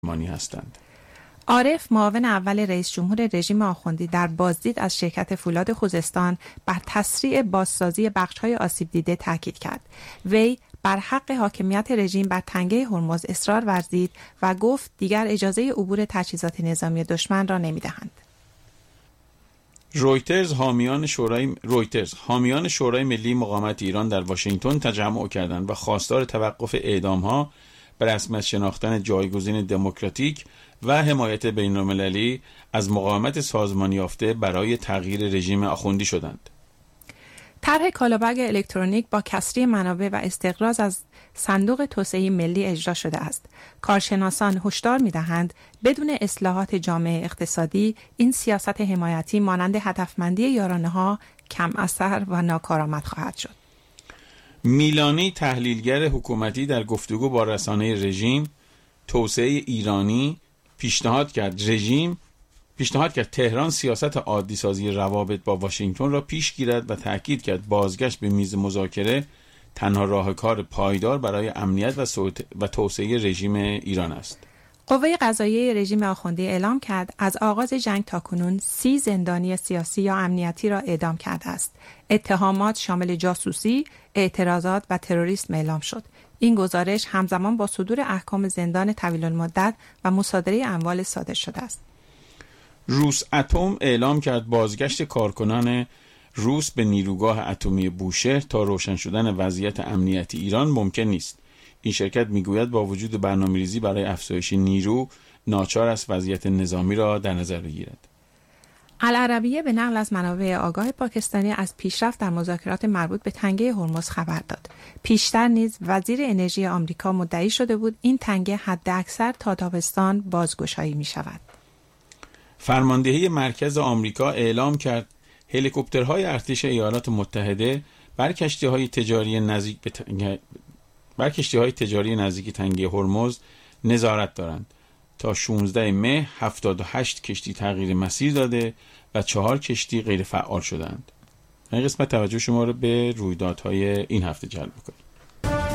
مانی هستند. عارف، معاون اول رئیس جمهور رژیم آخوندی، در بازدید از شرکت فولاد خوزستان بر تسریع بازسازی بخش‌های آسیب دیده تاکید کرد. وی بر حق حاکمیت رژیم بر تنگه هرمز اصرار ورزید و گفت دیگر اجازه عبور تجهیزات نظامی دشمن را نمی‌دهند. رویترز حامیان شورای ملی مقاومت ایران در واشنگتن تجمع کردند و خواستار توقف اعدام‌ها، به رسمیت شناختن جایگزین دموکراتیک و حمایت بین‌المللی از مقاومت سازمانی یافته برای تغییر رژیم آخوندی شدند. طرح کالابگ الکترونیک با کسری منابع و استقراض از صندوق توسعه ملی اجرا شده است. کارشناسان هشدار می‌دهند بدون اصلاحات جامعه اقتصادی این سیاست حمایتی مانند هدفمندی یارانه‌ها کم اثر و ناکارآمد خواهد شد. میلانی، تحلیلگر حکومتی، در گفتگو با رسانه رژیم توسعه ایرانی پیشنهاد کرد تهران سیاست عادی سازی روابط با واشنگتن را پیش گیرد و تأکید کرد بازگشت به میز مذاکره تنها راه کار پایدار برای امنیت و توسعه رژیم ایران است. قوه قضاییه رژیم آخوندی اعلام کرد از آغاز جنگ تاکنون 30 زندانی سیاسی یا امنیتی را اعدام کرده است. اتهامات شامل جاسوسی، اعتراضات و تروریسم اعلام شد. این گزارش همزمان با صدور احکام زندان طویل المدت و مصادره اموال صادر شده است. روس اتم اعلام کرد بازگشت کارکنان روس به نیروگاه اتمی بوشهر تا روشن شدن وضعیت امنیتی ایران ممکن نیست. این شرکت میگوید با وجود برنامه‌ریزی برای افزایش نیرو، ناچار است وضعیت نظامی را در نظر بگیرد. العربیه به نقل از منابع آگاه پاکستانی از پیشرفت در مذاکرات مربوط به تنگه هرمز خبر داد. پیشتر نیز وزیر انرژی آمریکا مدعی شده بود این تنگه حداکثر تا تابستان بازگشایی می شود. فرماندهی مرکز آمریکا اعلام کرد هلیکوپترهای ارتش ایالات متحده بر کشتی‌های تجاری نزدیک تنگه هرمز نظارت دارند. تا 16 مه 78 کشتی تغییر مسیر داده و 4 کشتی غیر فعال شدند. این قسمت توجه شما رو به رویدادهای این هفته جلب می‌کنیم.